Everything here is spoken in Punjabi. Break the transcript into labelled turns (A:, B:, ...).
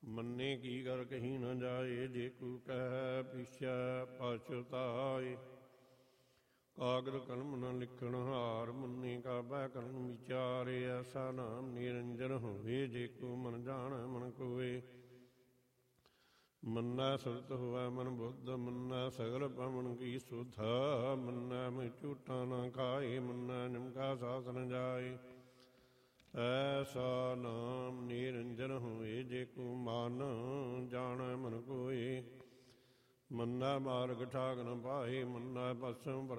A: ਮੰਨੇ ਕੀ ਕਰ ਕਹੀ ਨ ਜਾਏ, ਜੇ ਕੂ ਕਹਿ ਪਿਛੈ ਪਛੁਤਾਏ। ਕਾਗਦ ਕਲਮ ਨ ਲਿਖਣ ਹਾਰ, ਮੁੰਨੀ ਕਾ ਬਹਿ ਕਲਮ ਵਿਚਾਰੇ। ਐਸਾ ਨਾਮ ਨਿਰੰਜਨ ਹੋਵੇ, ਜੇ ਕੋ ਮਨ ਜਾਣੈ ਮਨ ਕੋਏ। ਮੰਨੈ ਸੁਰਤ ਹੋਵੈ ਮਨ ਬੁੱਧ, ਮੰਨੈ ਸਗਲ ਪਵਨ ਕੀ ਸੁਧ। ਮੰਨੈ ਮੈਂ ਝੂਠਾ ਨਾ ਖਾਏ, ਮੰਨੈ ਨਿਮਕਾ ਸਾਥ ਨ ਜਾਏ। ਐਸਾ ਨਾਮ ਨਿਰੰਜਨ ਹੋਏ, ਜੇ ਕੋ ਮਨ ਜਾਣੈ ਮਨ ਕੋਏ। ਮੰਨੈ ਮਾਰਗ ਠਾਕ ਨ ਪਾਏ, ਮੰਨੈ ਪਸਮ